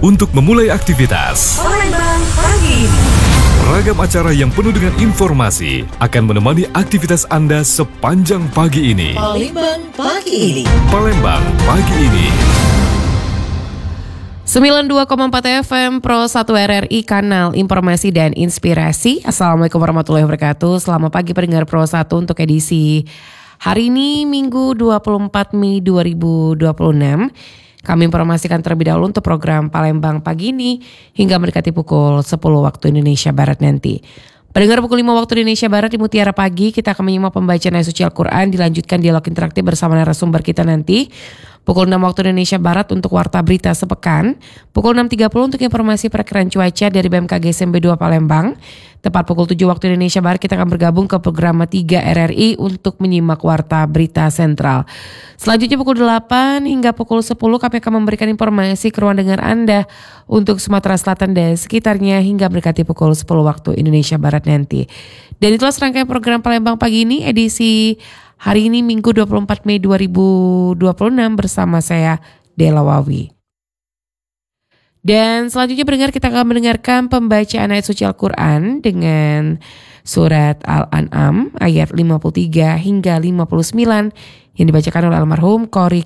untuk memulai aktivitas. Palembang pagi. Ragam acara yang penuh dengan informasi akan menemani aktivitas Anda sepanjang pagi ini. Palembang pagi ini. Palembang pagi ini. 92,4 FM Pro 1 RRI, kanal informasi dan inspirasi. Assalamualaikum warahmatullahi wabarakatuh. Selamat pagi pendengar Pro 1 untuk edisi hari ini Minggu 24 Mei 2026. Kami informasikan terlebih dahulu untuk program Palembang pagi ini hingga mendekati pukul 10 waktu Indonesia Barat nanti. Pendengar, pukul 5 waktu Indonesia Barat di Mutiara Pagi kita akan menyimak pembacaan ayat suci Al-Quran, dilanjutkan dialog interaktif bersama narasumber kita nanti. Pukul 6 waktu Indonesia Barat untuk Warta Berita Sepekan. Pukul 6.30 untuk informasi perakiraan cuaca dari BMKG SMB 2 Palembang. Tepat pukul 7 waktu Indonesia Barat kita akan bergabung ke program 3 RRI untuk menyimak Warta Berita Sentral. Selanjutnya pukul 8 hingga pukul 10 kami akan memberikan informasi ke ruang dengar Anda untuk Sumatera Selatan dan sekitarnya hingga mendekati pukul 10 waktu Indonesia Barat nanti. Dan itulah serangkaian program Palembang pagi ini edisi hari ini Minggu 24 Mei 2026 bersama saya Dela Wawi. Dan selanjutnya pendengar, kita akan mendengarkan pembacaan ayat suci Al-Quran dengan surat Al-An'am ayat 53 hingga 59 yang dibacakan oleh almarhum Qori